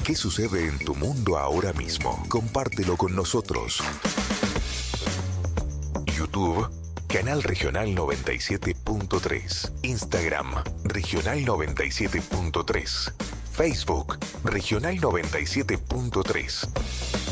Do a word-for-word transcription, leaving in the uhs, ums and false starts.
¿Qué sucede en tu mundo ahora mismo? Compártelo con nosotros. YouTube, Canal Regional noventa y siete punto tres. Instagram, Regional noventa y siete punto tres. Facebook, Regional noventa y siete punto tres.